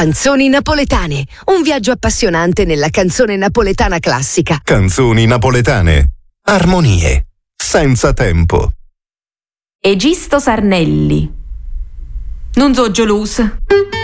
Canzoni napoletane, un viaggio appassionante nella canzone napoletana classica. Canzoni napoletane, armonie, senza tempo. Egisto Sarnelli. Non so gelus.